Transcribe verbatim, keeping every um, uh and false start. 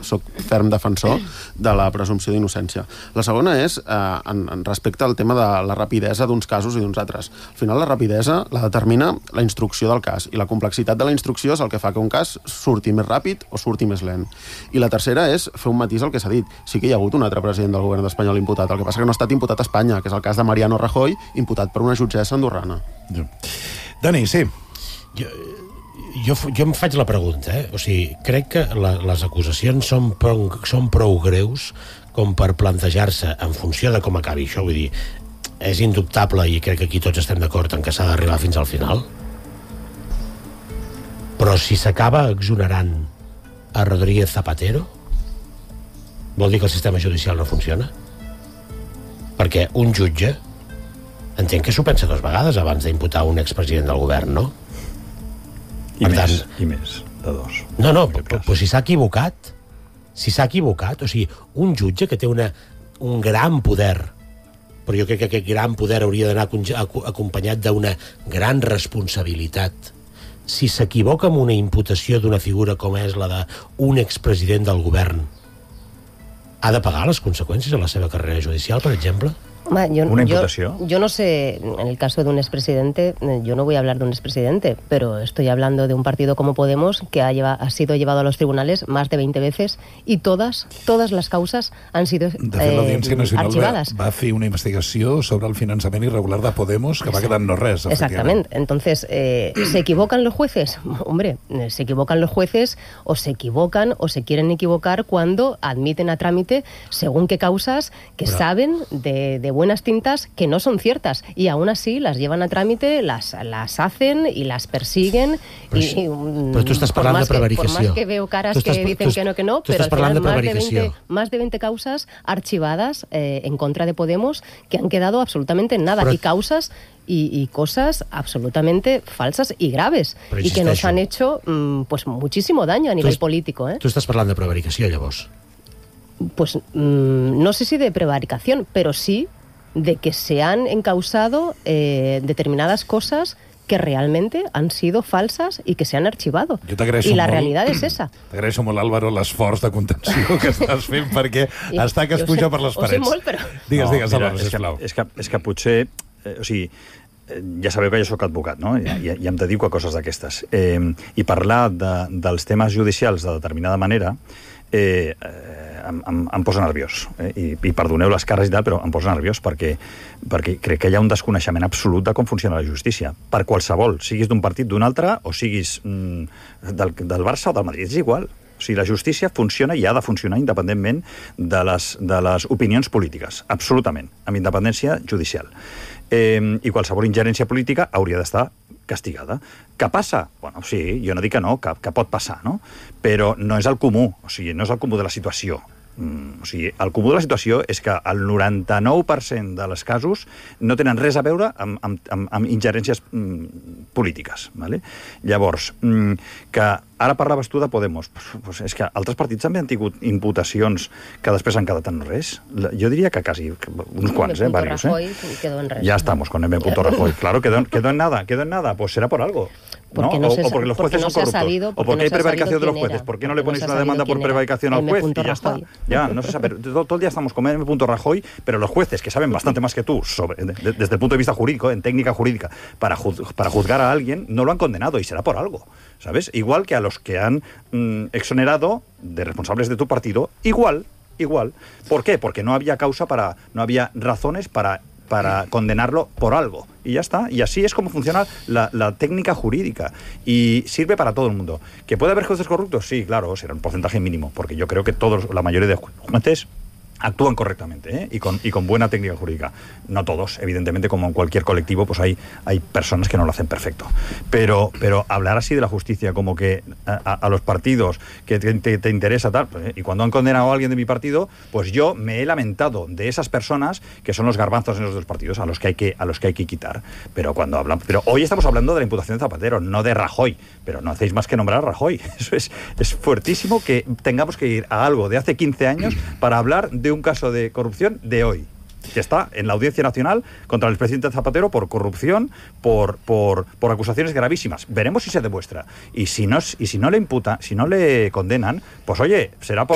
soc ferm defensor de la presumpció d'innocència. La segona és eh, en, en respecte al tema de la rapidesa d'uns casos i d'uns altres. Al final la rapidesa la determina la instrucció del cas, i la complexitat de la instrucció és el que fa que un cas surti més ràpid o surti més lent. I la tercera és fer un matís al que s'ha dit. Sí que hi ha hagut un altre president del govern espanyol imputat, el que passa que no ha estat imputat a Espanya, que és el cas de Mariano Rajoy, imputat per una jutgessa andorrana. Ja. Dani, sí. Jo... Jo, jo em faig la pregunta, eh? O sigui, crec que la, les acusacions són prou, són prou greus com per plantejar-se en funció de com acabi això. Vull dir, és indubtable, i crec que aquí tots estem d'acord en que s'ha d'arribar fins al final. Però si s'acaba exonerant a Rodríguez Zapatero, vol dir que el sistema judicial no funciona? Perquè un jutge entenc que s'ho pensa dues vegades abans d'imputar un expresident del govern, no? I per més, tant, i més, de dos. No, no, però, però si s'ha equivocat, si s'ha equivocat, o sigui, un jutge que té una, un gran poder, però jo crec que aquest gran poder hauria d'anar acompanyat d'una gran responsabilitat. Si s'equivoca amb una imputació d'una figura com és la d'un expresident del govern, ha de pagar les conseqüències de la seva carrera judicial, per exemple? Ma, yo, ¿Una imputación? Yo, yo no sé, en el caso de un expresidente, yo no voy a hablar de un expresidente, pero estoy hablando de un partido como Podemos que ha, lleva, ha sido llevado a los tribunales más de veinte veces y todas, todas las causas han sido de fet, l'Audiència eh, Nacional archivadas. Va, va fer una investigació sobre el finançament irregular de Podemos que va quedar no res. Exactamente. Entonces, eh, ¿se equivocan los jueces? Hombre, se equivocan los jueces o se equivocan o se quieren equivocar cuando admiten a trámite según qué causas que pero, saben de, de buenas tintas que no son ciertas y aún así las llevan a trámite, las, las hacen y las persiguen. Però, y, però tu estàs parlant de prevaricació. Por más que veo caras estàs, que dicen que no, que no, pero al final más de, veinte, más de veinte causas archivadas eh, en contra de Podemos que han quedado absolutamente en nada. Però, y causas y, y cosas absolutamente falsas y graves y que nos han hecho pues muchísimo daño a nivel tu, político. ¿eh? Tu estàs parlant de prevaricació, llavors? Pues mmm, no sé si de prevaricación, pero sí de que se han encausado eh, determinadas cosas que realmente han sido falsas y que se han archivado. I la molt, realitat és esa. T'agraeixo molt, Álvaro, l'esforç de contenció que estàs fent perquè I, està que es puja sé, per les parets. Ho sé molt, però... Digues, no, digues, Álvaro, és sisplau. Que, és, que, és que potser... Eh, o sigui, eh, ja sabeu que jo sóc advocat, no? I, i, i em dedico a coses d'aquestes. Eh, I parlar de, dels temes judicials de determinada manera eh, eh, em, em, em posa nerviós. Eh? I, I perdoneu les cares i tal, però em posa nerviós perquè, perquè crec que hi ha un desconeixement absolut de com funciona la justícia. Per qualsevol, siguis d'un partit, d'un altre, o siguis mm, del, del Barça o del Madrid, és igual. O sigui, la justícia funciona i ha de funcionar independentment de les, de les opinions polítiques. Absolutament. Amb independència judicial. Eh, I qualsevol ingerència política hauria d'estar castigada. Què passa? Bueno, sí, jo no dic que no, que, que pot passar, no? Però no és el comú, o sigui, no és el comú de la situació. Mm, o sigui, el comú de la situació és que el noranta-nou per cent de les casos no tenen res a veure amb, amb, amb, amb ingerències mm, polítiques. Vale? Llavors, mm, que ara parlaves tu de Podemos. Pues és que altres partits també han tingut imputacions que després han quedat en res. Jo diria que quasi uns quants, eh? Varios, Rajoy quedó en res. Ya estamos con M. Rajoy. Claro, quedó, quedó en nada, quedó en nada. Pues será por algo. ¿no? No o, se, o porque los jueces porque no son corruptos. Sabido, o porque no hay prevaricación de los jueces. Era. ¿Por qué no le ponéis no una demanda por prevaricación al juez? Y ya está. Ya, no se sabe. Todo, todo el día estamos con M. Rajoy, pero los jueces, que saben bastante más que tú, sobre, de, de, desde el punto de vista jurídico, en técnica jurídica, para, juz, para juzgar a alguien, no lo han condenado y será por algo. ¿Sabes? Igual que a los que han mmm, exonerado de responsables de tu partido, igual, igual. ¿Por qué? Porque no había causa para, no había razones para para condenarlo por algo. Y ya está. Y así es como funciona la, la técnica jurídica. Y sirve para todo el mundo. ¿Que puede haber jueces corruptos? Sí, claro, será un porcentaje mínimo, porque yo creo que todos, la mayoría de jueces actúan correctamente, ¿eh? y, con, y con buena técnica jurídica. No todos, evidentemente, como en cualquier colectivo, pues hay, hay personas que no lo hacen perfecto. Pero, pero hablar así de la justicia como que a, a los partidos que te, te, te interesa tal, pues, y cuando han condenado a alguien de mi partido, pues yo me he lamentado de esas personas que son los garbanzos en los dos partidos a los que hay que, a los que, hay que quitar. Pero cuando hablan, pero hoy estamos hablando de la imputación de Zapatero, no de Rajoy. Pero no hacéis más que nombrar a Rajoy. Eso es, es fuertísimo que tengamos que ir a algo de hace quince años para hablar de un caso de corrupción de hoy, que está en la Audiencia Nacional contra el presidente Zapatero por corrupción, por, por, por acusaciones gravísimas. Veremos si se demuestra. Y si no, y si no le imputan, si no le condenan, pues oye, será por